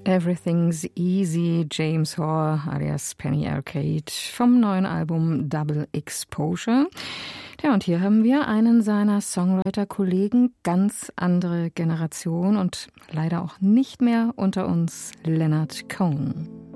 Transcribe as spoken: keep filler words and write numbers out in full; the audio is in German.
Everything's Easy, James Hoare alias Penny Arcade vom neuen Album Double Exposure. Ja, und hier haben wir einen seiner Songwriter-Kollegen, ganz andere Generation und leider auch nicht mehr unter uns, Leonard Cohen.